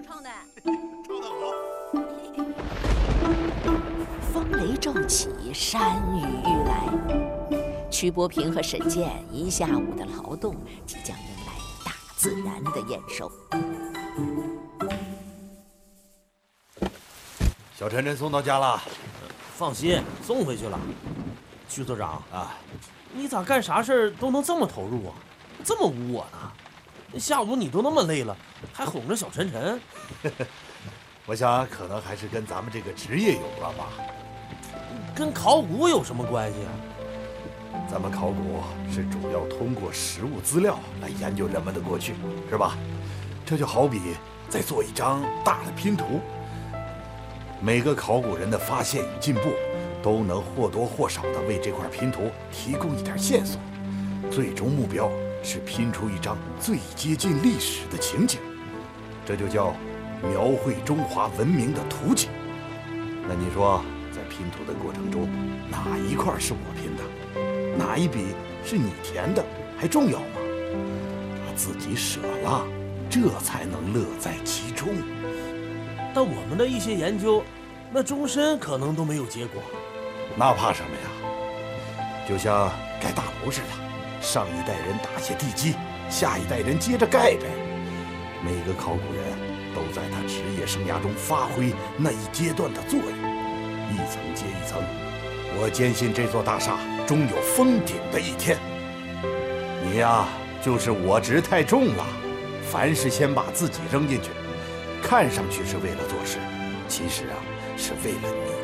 唱的。 唱得好。 风雷骤起，山雨欲来。曲伯平和沈健一下午的劳动，即将迎来大自然的验收。 小晨晨送到家了。 放心，送回去了。徐所长啊，你咋干啥事儿都能这么投入啊？这么污我呢？下午你都那么累了，还哄着小晨晨。 我想可能还是跟咱们这个职业有关吧。 跟考古有什么关系啊？ 咱们考古是主要通过实物资料来研究人们的过去，是吧？这就好比在做一张大的拼图，每个考古人的发现与进步，都能或多或少地为这块拼图提供一点线索。最终目标是拼出一张最接近历史的情景，这就叫描绘中华文明的图景。那你说，在拼图的过程中，哪一块是我拼的？哪一笔是你填的还重要吗？把自己舍了，这才能乐在其中。 但我们的一些研究，那终身可能都没有结果。 那怕什么呀？就像盖大楼似的，上一代人打下地基，下一代人接着盖呗。每个考古人都在他职业生涯中发挥那一阶段的作用，一层接一层。我坚信这座大厦终有封顶的一天。你呀，就是我执太重了，凡事先把自己扔进去，看上去是为了做事，其实啊，是为了你。